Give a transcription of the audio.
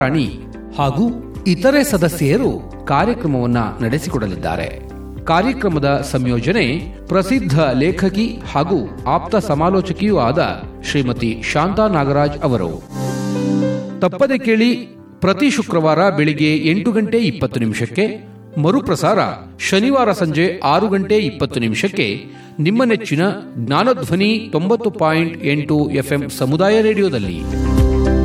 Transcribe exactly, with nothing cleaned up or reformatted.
ರಾಣಿ ಹಾಗೂ ಇತರೆ ಸದಸ್ಯರು ಕಾರ್ಯಕ್ರಮವನ್ನು ನಡೆಸಿಕೊಡಲಿದ್ದಾರೆ. ಕಾರ್ಯಕ್ರಮದ ಸಂಯೋಜನೆ ಪ್ರಸಿದ್ಧ ಲೇಖಕಿ ಹಾಗೂ ಆಪ್ತ ಸಮಾಲೋಚಕಿಯೂ ಆದ ಶ್ರೀಮತಿ ಶಾಂತಾ ನಾಗರಾಜ್ ಅವರು. ತಪ್ಪದೆ ಕೇಳಿ, ಪ್ರತಿ ಶುಕ್ರವಾರ ಬೆಳಿಗ್ಗೆ ಎಂಟು ಗಂಟೆ ಇಪ್ಪತ್ತು ನಿಮಿಷಕ್ಕೆ, ಮರುಪ್ರಸಾರ ಶನಿವಾರ ಸಂಜೆ ಆರು ಗಂಟೆ ಇಪ್ಪತ್ತು ನಿಮಿಷಕ್ಕೆ ನಿಮ್ಮ ನೆಚ್ಚಿನ ಜ್ಞಾನಧ್ವನಿ ತೊಂಬತ್ತು ಪಾಯಿಂಟ್ ಎಂಟು ಎಫ್ಎಂ ಸಮುದಾಯ ರೇಡಿಯೋದಲ್ಲಿ.